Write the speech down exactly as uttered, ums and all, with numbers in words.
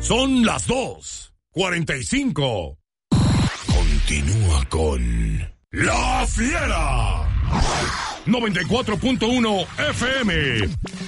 Son las dos cuarenta y cinco. Continúa con La Fiera. noventa y cuatro punto uno F M.